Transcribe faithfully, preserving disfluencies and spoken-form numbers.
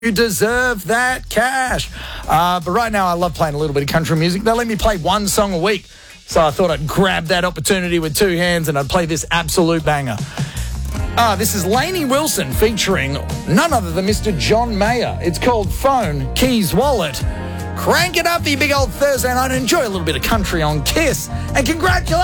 You deserve that cash. Uh, but right now, I love playing a little bit of country music. They let me play one song a week. So I thought I'd grab that opportunity with two hands and I'd play this absolute banger. Ah, this is Lainey Wilson featuring none other than Mister John Mayer. It's called Phone, Keys, Wallet. Crank it up, you big old Thursday night, and enjoy a little bit of country on Kiss. And congratulations.